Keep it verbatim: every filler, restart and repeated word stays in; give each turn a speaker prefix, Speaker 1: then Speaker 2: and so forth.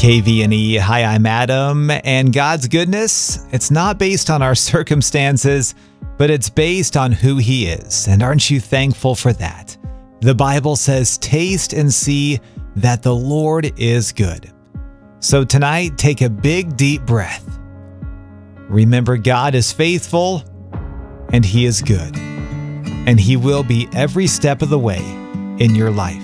Speaker 1: K V N E. Hi, I'm Adam, and God's goodness, it's not based on our circumstances, but it's based on who He is. And aren't you thankful for that? The Bible says, taste and see that the Lord is good. So tonight, take a big, deep breath. Remember, God is faithful, and He is good. And He will be every step of the way in your life.